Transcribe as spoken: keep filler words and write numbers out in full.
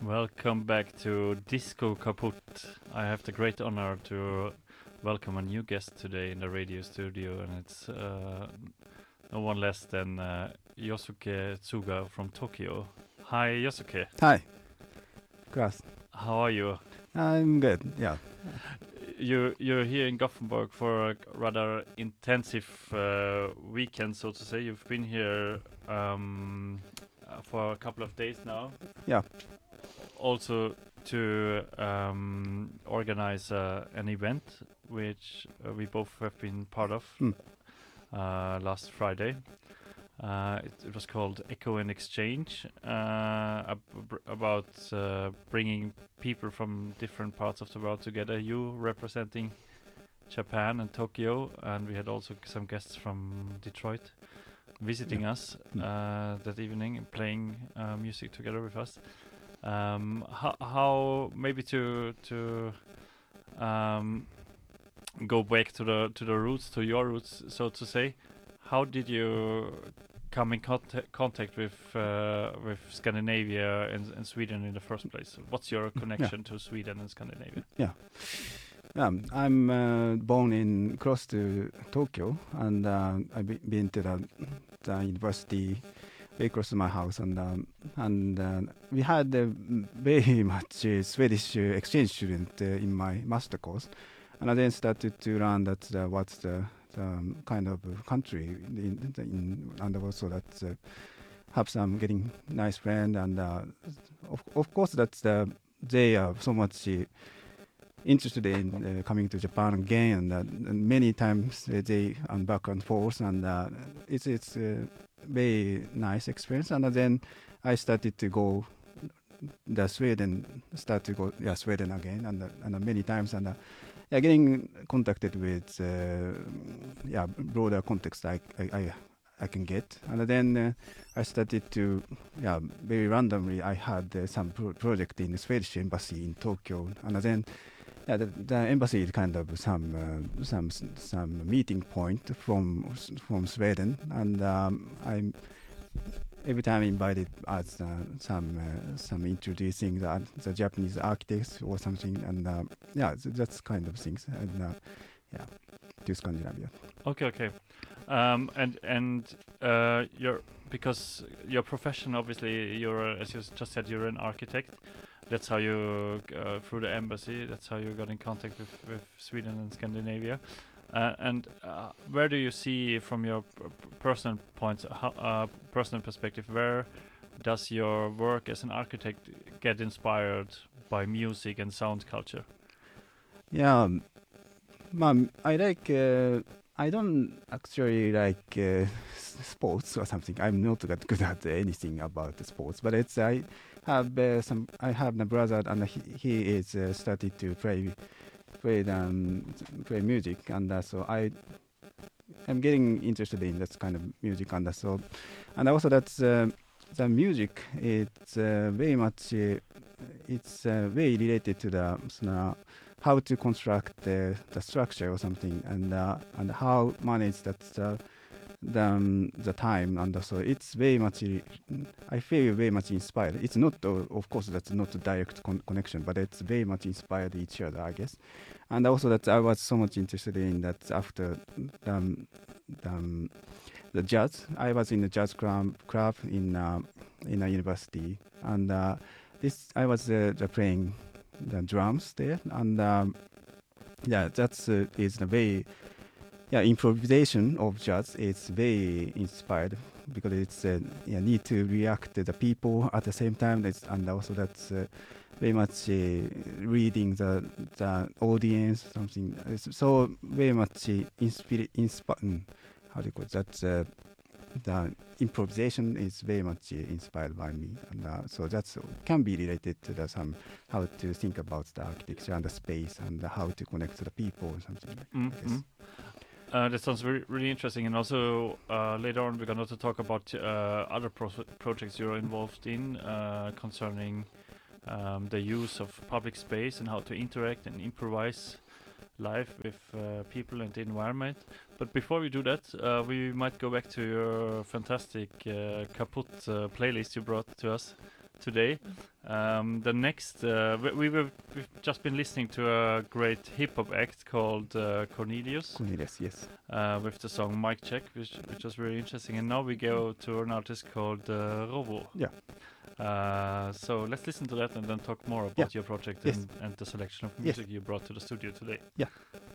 Welcome back to Disco Kaput. I have the great honor to welcome a new guest today in the radio studio, and it's uh, no one less than uh, Yosuke Tsuga from Tokyo. Hi, Yosuke. Hi, Klaus. How are you? I'm good. Yeah. You you're here in Gothenburg for a rather intensive uh, weekend, so to say. You've been here um, uh, for a couple of days now. Yeah. Also to um, organize uh, an event which uh, we both have been part of Mm. uh, last Friday. Uh, it, it was called Echo and Exchange, uh, ab- br- about uh, bringing people from different parts of the world together. You representing Japan and Tokyo, and we had also some guests from Detroit visiting Yeah. us Mm. uh, that evening and playing uh, music together with us. Um, how, how maybe to to um, go back to the to the roots, to your roots, so to say. How did you come in contact contact with uh, with Scandinavia and, and Sweden in the first place? What's your connection to Sweden and Scandinavia? Yeah. Um, I'm uh, born in close to Tokyo, and uh, I've be- been to the, the university very close to my house, and um, and uh, we had uh, m- very much uh, Swedish uh, exchange student uh, in my master course, and I then started to learn that uh, what's the, the um, kind of uh, country in, in and also that uh, have some getting nice friend, and uh, of of course that's uh, they are so much. Uh, interested in uh, coming to Japan again, and, uh, and many times uh, they um, back and forth, and uh, it's it's a very nice experience. And then I started to go the Sweden, start to go yeah Sweden again, and uh, and uh, many times, and uh, yeah, getting contacted with uh, yeah broader context I I. I I can get, and then uh, I started to, yeah, very randomly. I had uh, some pro- project in the Swedish embassy in Tokyo, and then yeah, the, the embassy is kind of some uh, some some meeting point from from Sweden, and um, I'm every time invited as uh, some uh, some introducing the, the Japanese architects or something, and uh, yeah, th- that's kind of things, and uh, yeah, to Scandinavia. Okay, okay. Um, and and uh, your because your profession, obviously, you're a- as you s- just said, you're an architect. That's how you uh, through the embassy. That's how you got in contact with, with Sweden and Scandinavia. Uh, and uh, where do you see, from your p- p- personal points, how, uh, personal perspective, where does your work as an architect get inspired by music and sound culture? Yeah, um, mom, I like. Uh, I don't actually like uh, s- sports or something. I'm not that good at anything about the sports, but it's I have uh, some. I have a brother, and he, he is uh, started to play play um, play music, and uh, so I am getting interested in that kind of music, and uh, so and also that's uh, the music. It's uh, very much. Uh, it's uh, very related to the so, uh, how to construct the, the structure or something, and uh, and how manage that uh, the um, the time, and so it's very much. uh, I feel very much inspired. It's not, uh, of course, that's not a direct con- connection, but it's very much inspired each other, I guess. And also that I was so much interested in that after um, um, the jazz. I was in the jazz club, club in uh, in a university, and uh, this I was uh, the playing the drums there, and um, yeah, that's uh, is a very yeah improvisation of jazz. It's very inspired because it's uh, yeah need to react to the people at the same time. It's, and also that's uh, very much uh, reading the the audience something. It's so very much uh, inspire inspi- mm, how do you call it? That's uh, the improvisation is very much uh, inspired by me, and uh, so that's can be related to the some how to think about the architecture and the space and how to connect to the people or something like Mm, I guess. mm. Uh, that sounds very, really interesting. And also, uh, later on, we're going to talk about uh, other pro- projects you're involved in uh, concerning um, the use of public space and how to interact and improvise live with uh, people and the environment. But before we do that, uh, we might go back to your fantastic uh, Kaput uh, playlist you brought to us today. Um, the next, uh, we, we were, we've just been listening to a great hip hop act called uh, Cornelius Cornelius, yes. uh, with the song Mic Check, which, which was very interesting. And now we go to an artist called uh, Robo. Yeah. Uh, so let's listen to that and then talk more about Yeah. your project Yes. and, and the selection of Yes. music you brought to the studio today. Yeah.